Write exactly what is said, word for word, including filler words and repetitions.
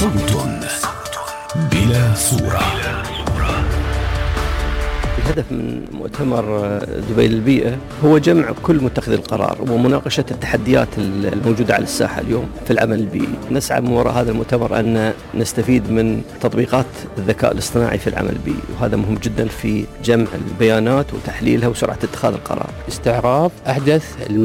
صوت بلا صورة. الهدف من مؤتمر دبي للبيئة هو جمع كل متخذي القرار ومناقشة التحديات الموجودة على الساحة اليوم في العمل البيئي. نسعى من وراء هذا المؤتمر أن نستفيد من تطبيقات الذكاء الاصطناعي في العمل البيئي، وهذا مهم جدا في جمع البيانات وتحليلها وسرعة اتخاذ القرار. استعراض أحدث